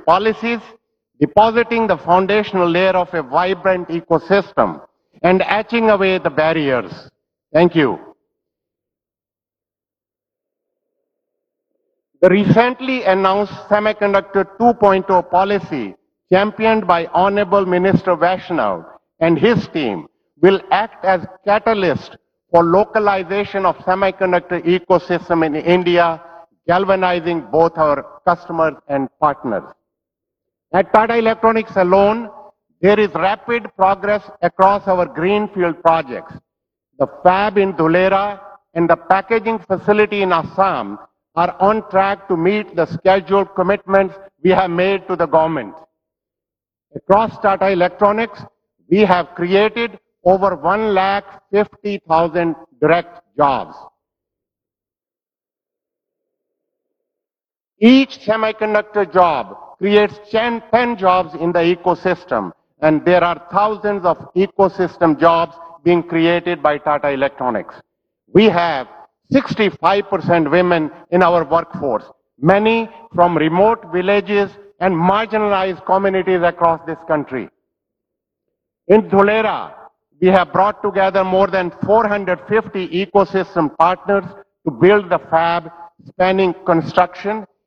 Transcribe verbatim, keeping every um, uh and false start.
policies, depositing the foundational layer of a vibrant ecosystem, and etching away the barriers. Thank you. The recently announced Semiconductor two point oh policy, championed by Honorable Minister Vaishnav and his team, will act as catalyst for localization of semiconductor ecosystem in India, galvanizing both our customers and partners. At Tata Electronics alone, there is rapid progress across our greenfield projects. The fab in Dholera and the packaging facility in Assam are on track to meet the scheduled commitments we have made to the government. Across Tata Electronics, we have created over one lakh fifty thousand direct jobs. Each semiconductor job creates ten, ten jobs in the ecosystem, and there are thousands of ecosystem jobs being created by Tata Electronics. We have sixty-five percent women in our workforce, many from remote villages and marginalized communities across this country. In Dholera, we have brought together more than four hundred fifty ecosystem partners to build the fab spanning construction,